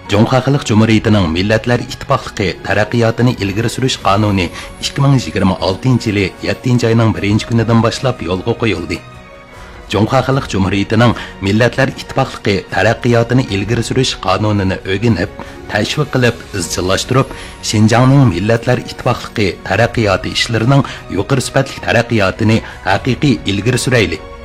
Cumhuriyet Halk Cumhuriyeti'nin Milletler İttifaqlığı taraqqiyotini ilgari surish qonuni 2026 yili 7 ayning 1-kunidan boshlab yo'lga qo'yildi. Cumhuriyet Halk Cumhuriyeti'nin Milletler İttifaqlığı taraqqiyotini ilgari surish qonunini o'rganib, tashviq qilib, izchillashtirib, Xinjiangning Milletler İttifaqlığı taraqqiyoti ishlarining yuqori sifatli taraqqiyotini haqiqiy ilgari surayli.